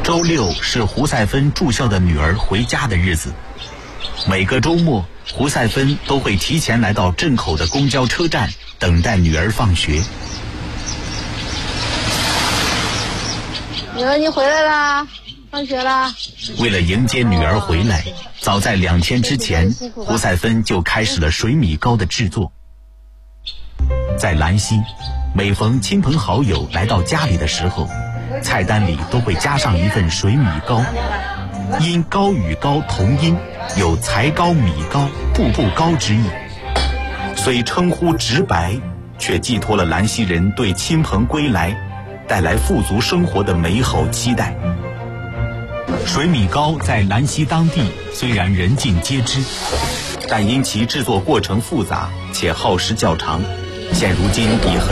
周六是胡赛芬住校的女儿回家的日子。每个周末，胡赛芬都会提前来到镇口的公交车站等待女儿放学。 女儿，你回来啦，放学啦。 为了迎接女儿回来，早在2天之前，胡赛芬就开始了水米糕的制作。在兰溪，每逢亲朋好友来到家里的时候，菜单里都会加上一份水米糕。因糕与糕同音，有才糕、米糕、步步高之意。虽称呼直白，却寄托了兰溪人对亲朋归来带来富足生活的美好期待。水米糕在兰溪当地虽然人尽皆知，但因其制作过程复杂且耗时较长，现如今已很